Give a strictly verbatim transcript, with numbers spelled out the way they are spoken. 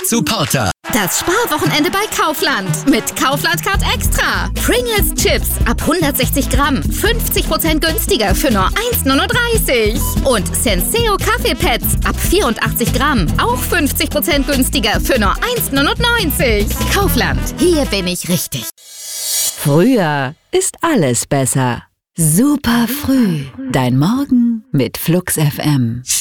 Supporter. Das Sparwochenende bei Kaufland. Mit Kaufland Card Extra. Pringles Chips ab hundertsechzig Gramm. fünfzig Prozent günstiger für nur eins neununddreißig. Und Senseo Kaffeepads ab vierundachtzig Gramm. Auch fünfzig Prozent günstiger für nur eins neunundneunzig. Kaufland. Hier bin ich richtig. Früher ist alles besser. Super früh. Dein Morgen mit Flux F M.